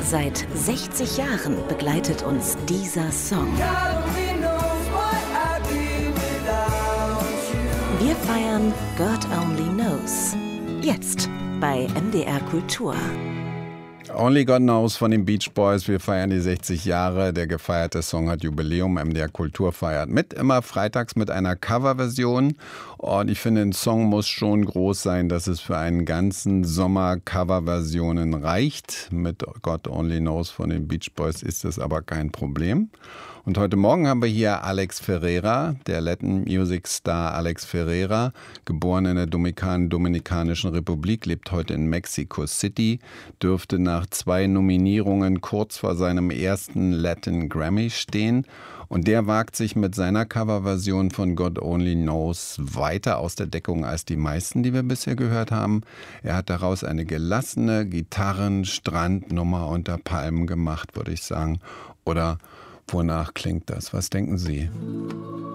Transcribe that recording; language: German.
Seit 60 Jahren begleitet uns dieser Song. Wir feiern God Only Knows. Jetzt bei MDR Kultur. Only God Knows von den Beach Boys. Wir feiern die 60 Jahre. Der gefeierte Song hat Jubiläum. MDR Kultur feiert mit, immer freitags mit einer Coverversion. Und ich finde, ein Song muss schon groß sein, dass es für einen ganzen Sommer Coverversionen reicht. Mit God Only Knows von den Beach Boys ist das aber kein Problem. Und heute Morgen haben wir hier Alex Ferreira, der Latin Music Star Alex Ferreira, geboren in der Dominikanischen Republik, lebt heute in Mexico City, dürfte nach 2 Nominierungen kurz vor seinem ersten Latin Grammy stehen. Und der wagt sich mit seiner Coverversion von God Only Knows weiter aus der Deckung als die meisten, die wir bisher gehört haben. Er hat daraus eine gelassene Gitarren-Strandnummer unter Palmen gemacht, würde ich sagen. Oder wonach klingt das? Was denken Sie?